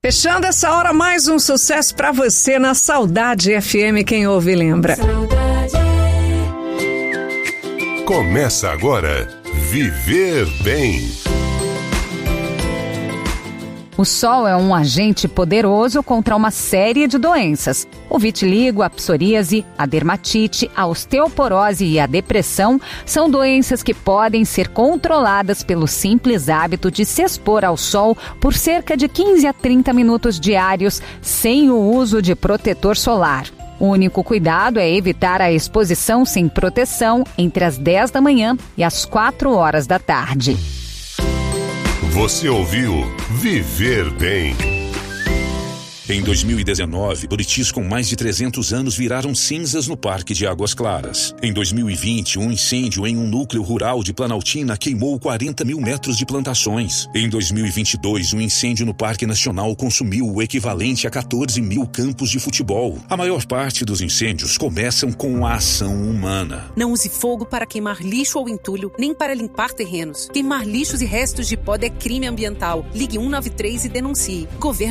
Fechando essa hora, mais um sucesso pra você na Saudade FM, quem ouve lembra. Começa agora, Viver Bem. O sol é um agente poderoso contra uma série de doenças. O vitiligo, a psoríase, a dermatite, a osteoporose e a depressão são doenças que podem ser controladas pelo simples hábito de se expor ao sol por cerca de 15 a 30 minutos diários, sem o uso de protetor solar. O único cuidado é evitar a exposição sem proteção entre as 10 da manhã e as 4 horas da tarde. Você ouviu Viver Bem. Em 2019, buritis com mais de 300 anos viraram cinzas no Parque de Águas Claras. Em 2020, um incêndio em um núcleo rural de Planaltina queimou 40 mil metros de plantações. Em 2022, um incêndio no Parque Nacional consumiu o equivalente a 14 mil campos de futebol. A maior parte dos incêndios começam com a ação humana. Não use fogo para queimar lixo ou entulho, nem para limpar terrenos. Queimar lixos e restos de poda é crime ambiental. Ligue 193 e denuncie. Governo